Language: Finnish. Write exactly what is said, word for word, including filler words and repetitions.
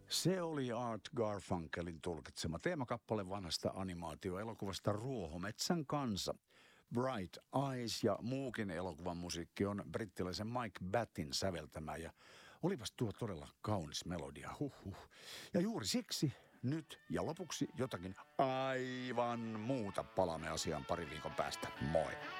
Se oli Art Garfunkelin tulkitsema teemakappale vanhasta animaatioelokuvasta Ruohometsän kansa. Bright Eyes ja muukin elokuvan musiikki on brittiläisen Mike Battin säveltämä ja olipas tuo todella kaunis melodia. Huhhuh. Ja juuri siksi nyt ja lopuksi jotakin aivan muuta. Palaamme asiaan pari viikon päästä. Moi!